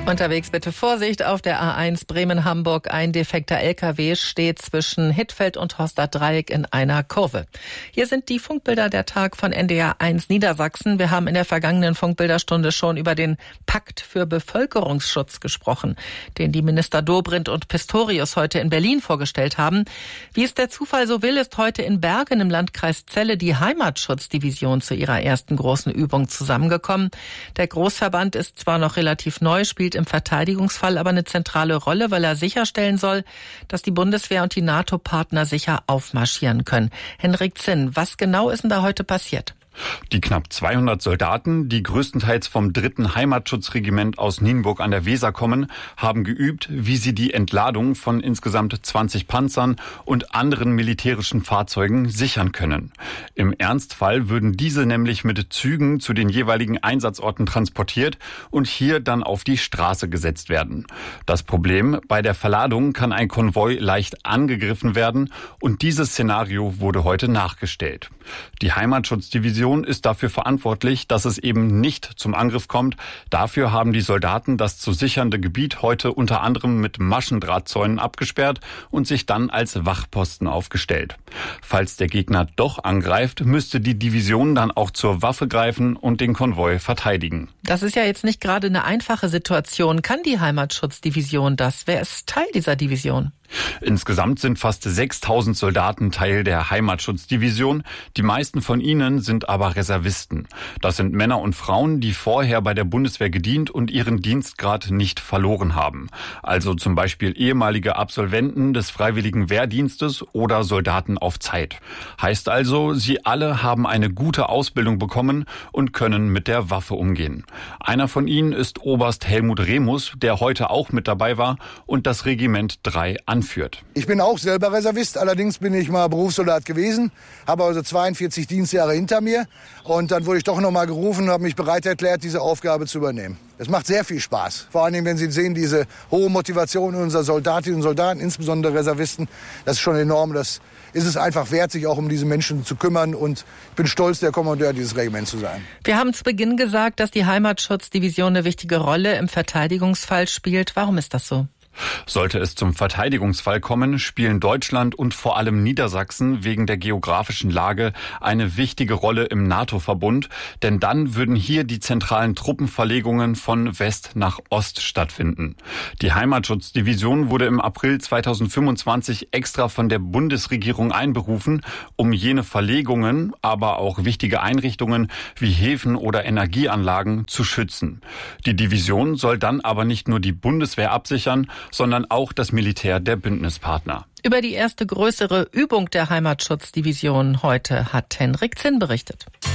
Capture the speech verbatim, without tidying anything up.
Unterwegs bitte Vorsicht auf der A eins Bremen-Hamburg. Ein defekter L K W steht zwischen Hittfeld und Horster-Dreieck in einer Kurve. Hier sind die Funkbilder der Tag von N D R eins Niedersachsen. Wir haben in der vergangenen Funkbilderstunde schon über den Pakt für Bevölkerungsschutz gesprochen, den die Minister Dobrindt und Pistorius heute in Berlin vorgestellt haben. Wie es der Zufall so will, ist heute in Bergen im Landkreis Celle die Heimatschutzdivision zu ihrer ersten großen Übung zusammengekommen. Der Großverband ist zwar noch relativ neu, spielt im Verteidigungsfall aber eine zentrale Rolle, weil er sicherstellen soll, dass die Bundeswehr und die NATO-Partner sicher aufmarschieren können. Henrik Zinn, was genau ist denn da heute passiert? Die knapp zweihundert Soldaten, die größtenteils vom dritten Heimatschutzregiment aus Nienburg an der Weser kommen, haben geübt, wie sie die Entladung von insgesamt zwanzig Panzern und anderen militärischen Fahrzeugen sichern können. Im Ernstfall würden diese nämlich mit Zügen zu den jeweiligen Einsatzorten transportiert und hier dann auf die Straße gesetzt werden. Das Problem: Bei der Verladung kann ein Konvoi leicht angegriffen werden und dieses Szenario wurde heute nachgestellt. Die Heimatschutzdivision ist dafür verantwortlich, dass es eben nicht zum Angriff kommt. Dafür haben die Soldaten das zu sichernde Gebiet heute unter anderem mit Maschendrahtzäunen abgesperrt und sich dann als Wachposten aufgestellt. Falls der Gegner doch angreift, müsste die Division dann auch zur Waffe greifen und den Konvoi verteidigen. Das ist ja jetzt nicht gerade eine einfache Situation. Kann die Heimatschutzdivision das? Wer ist Teil dieser Division? Insgesamt sind fast sechstausend Soldaten Teil der Heimatschutzdivision. Die meisten von ihnen sind aber Reservisten. Das sind Männer und Frauen, die vorher bei der Bundeswehr gedient und ihren Dienstgrad nicht verloren haben. Also zum Beispiel ehemalige Absolventen des Freiwilligen Wehrdienstes oder Soldaten auf Zeit. Heißt also, sie alle haben eine gute Ausbildung bekommen und können mit der Waffe umgehen. Einer von ihnen ist Oberst Helmut Remus, der heute auch mit dabei war und das Regiment drei anführt. Ich bin auch selber Reservist, allerdings bin ich mal Berufssoldat gewesen, habe also zweiundvierzig Dienstjahre hinter mir und dann wurde ich doch noch mal gerufen und habe mich bereit erklärt, diese Aufgabe zu übernehmen. Das macht sehr viel Spaß, vor allem wenn Sie sehen, diese hohe Motivation unserer Soldatinnen und Soldaten, insbesondere Reservisten, das ist schon enorm, das ist es einfach wert, sich auch um diese Menschen zu kümmern und ich bin stolz, der Kommandeur dieses Regiments zu sein. Wir haben zu Beginn gesagt, dass die Heimatschutzdivision eine wichtige Rolle im Verteidigungsfall spielt. Warum ist das so? Sollte es zum Verteidigungsfall kommen, spielen Deutschland und vor allem Niedersachsen wegen der geografischen Lage eine wichtige Rolle im NATO-Verbund, denn dann würden hier die zentralen Truppenverlegungen von West nach Ost stattfinden. Die Heimatschutzdivision wurde im April zweitausendfünfundzwanzig extra von der Bundesregierung einberufen, um jene Verlegungen, aber auch wichtige Einrichtungen wie Häfen oder Energieanlagen zu schützen. Die Division soll dann aber nicht nur die Bundeswehr absichern, sondern auch das Militär der Bündnispartner. Über die erste größere Übung der Heimatschutzdivision heute hat Henrik Zinn berichtet.